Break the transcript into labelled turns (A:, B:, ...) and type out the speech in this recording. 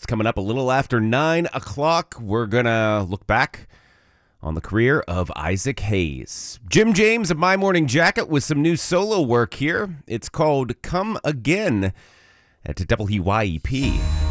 A: Coming up a little after 9 o'clock, we're going to look back on the career of Isaac Hayes. Jim James of My Morning Jacket with some new solo work here. It's called Come Again at WYEP.